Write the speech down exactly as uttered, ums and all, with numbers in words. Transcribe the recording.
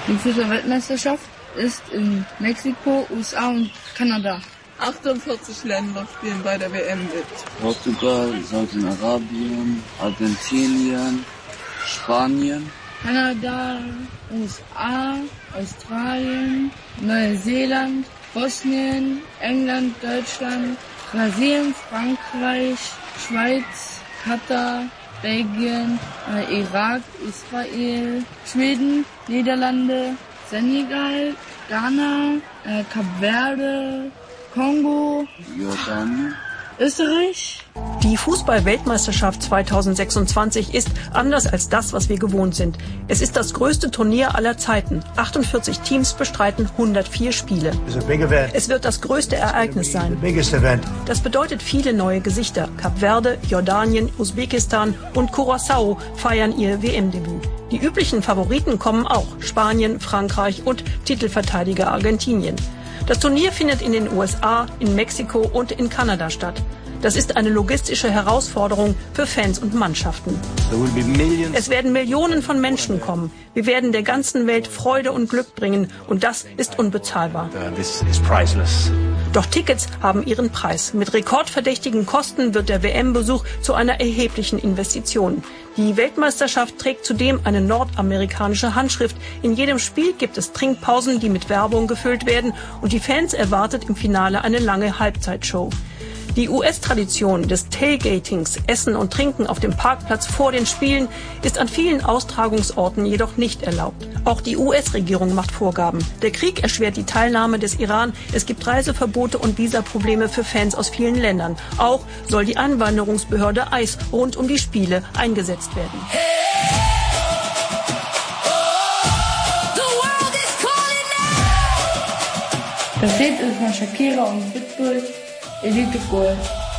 Die Fußball-Weltmeisterschaft ist in Mexiko, U S A und Kanada. achtundvierzig Länder spielen bei der W M mit. Portugal, Saudi-Arabien, Argentinien, Spanien, Kanada, U S A, Australien, Neuseeland, Bosnien, England, Deutschland, Brasilien, Frankreich, Schweiz, Katar, Belgien, äh, Irak, Israel, Schweden, Niederlande, Senegal, Ghana, äh, Kap Verde, Kongo, Jordanien, Österreich. Die Fußball-Weltmeisterschaft zweitausendsechsundzwanzig ist anders als das, was wir gewohnt sind. Es ist das größte Turnier aller Zeiten. achtundvierzig Teams bestreiten hundertvier Spiele. Es wird das größte Ereignis sein. Das bedeutet viele neue Gesichter. Kap Verde, Jordanien, Usbekistan und Curaçao feiern ihr W M-Debüt. Die üblichen Favoriten kommen auch. Spanien, Frankreich und Titelverteidiger Argentinien. Das Turnier findet in den U S A, in Mexiko und in Kanada statt. Das ist eine logistische Herausforderung für Fans und Mannschaften. Es werden Millionen von Menschen kommen. Wir werden der ganzen Welt Freude und Glück bringen und das ist unbezahlbar. Doch Tickets haben ihren Preis. Mit rekordverdächtigen Kosten wird der W M-Besuch zu einer erheblichen Investition. Die Weltmeisterschaft trägt zudem eine nordamerikanische Handschrift. In jedem Spiel gibt es Trinkpausen, die mit Werbung gefüllt werden und die Fans erwartet im Finale eine lange Halbzeitshow. Die U S-Tradition des Tailgatings, Essen und Trinken auf dem Parkplatz vor den Spielen, ist an vielen Austragungsorten jedoch nicht erlaubt. Auch die U S-Regierung macht Vorgaben. Der Krieg erschwert die Teilnahme des Iran. Es gibt Reiseverbote und Visaprobleme für Fans aus vielen Ländern. Auch soll die Einwanderungsbehörde I C E rund um die Spiele eingesetzt werden. Das Lied ist von Shakira und Pitbull, Elite Gold.